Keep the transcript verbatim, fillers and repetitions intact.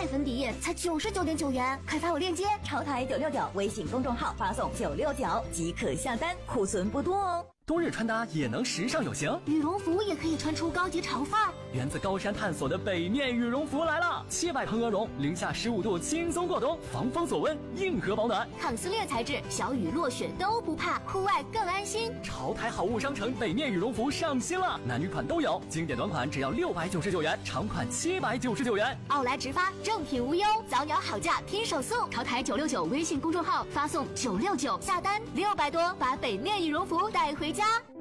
彩粉底液才九十九点九元，快发我链接。 潮台九六九微信公众号发送九六九即可下单，库存不多哦。 冬日穿搭也能时尚有型， 羽绒服也可以穿出高级潮范儿。 源自高山探索的北面羽绒服来了，切百蓬鹅绒，零下十五度轻松过冬，防风锁温，硬核保暖， 抗撕裂材质，小雨落雪都不怕，户外更安心。 潮台好物商城北面羽绒服上新了，男女款都有，经典短款只要六百九十九元，长款七百九十九元。 奥莱直发，正品无忧，早鸟好价拼手速。潮台九六九微信公众号发送九六九下单，六百多把北面羽绒服带回家。